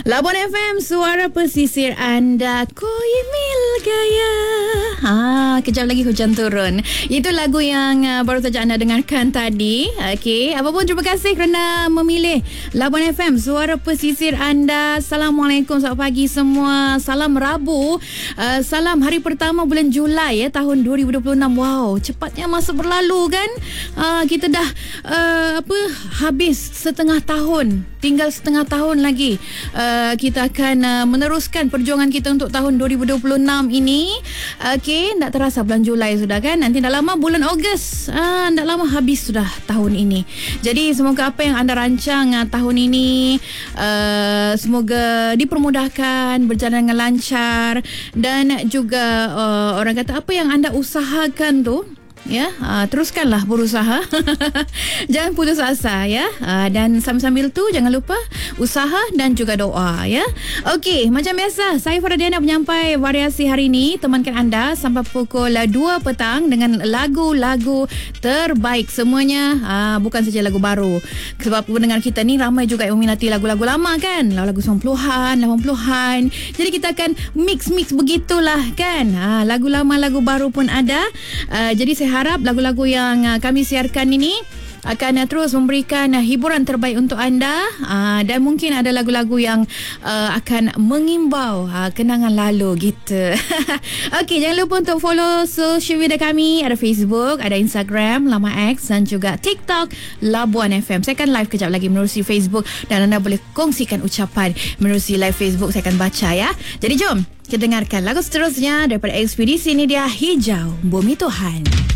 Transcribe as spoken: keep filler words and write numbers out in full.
Labuan F M, suara pesisir anda, Koimil Gaya. Ha, kejap lagi hujan turun. Itu lagu yang uh, baru saja anda dengarkan tadi. Okey, apapun terima kasih kerana memilih Labuan F M, suara pesisir anda. Assalamualaikum, selamat pagi semua. Salam Rabu. Uh, salam hari pertama bulan Julai ya, tahun dua ribu dua puluh enam. Wow, cepatnya masa berlalu kan? Uh, kita dah uh, apa habis setengah tahun. Tinggal setengah tahun lagi. Uh, kita akan uh, meneruskan perjuangan kita untuk tahun dua ribu dua puluh enam ini. Okey, tak terasa bulan Julai sudah kan? Nanti dah lama bulan Ogos. Ah, tak lama habis sudah tahun ini. Jadi semoga apa yang anda rancang uh, tahun ini uh, semoga dipermudahkan, berjalan dengan lancar, dan juga uh, orang kata apa yang anda usahakan tu, ya, uh, teruskanlah berusaha. Jangan putus asa ya. Uh, dan sambil-sambil tu jangan lupa usaha dan juga doa ya. Okey, macam biasa saya Faradiana penyampai variasi hari ini, temankan anda sampai pukul dua petang dengan lagu-lagu terbaik semuanya. Uh, bukan saja lagu baru. Sebab pendengar kita ni ramai juga yang meminati lagu-lagu lama kan. Lagu sembilan puluhan, lapan puluhan. Jadi kita akan mix-mix begitulah kan. Uh, lagu lama, lagu baru pun ada. Uh, jadi saya harap lagu-lagu yang uh, kami siarkan ini akan uh, terus memberikan uh, hiburan terbaik untuk anda, uh, dan mungkin ada lagu-lagu yang uh, akan mengimbau uh, kenangan lalu gitu. Okey, jangan lupa untuk follow social media kami. Ada Facebook, ada Instagram Lama X, dan juga TikTok Labuan F M. Saya akan live kejap lagi menerusi Facebook, dan anda boleh kongsikan ucapan menerusi live Facebook. Saya akan baca ya. Jadi jom kita dengarkan lagu seterusnya daripada Ekspedisi Ini Dia, Hijau Bumi Tuhan.